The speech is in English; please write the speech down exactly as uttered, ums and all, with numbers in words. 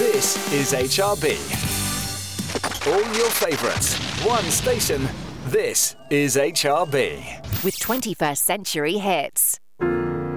This is H R B. All your favourites, one station. This is H R B. With twenty-first century hits.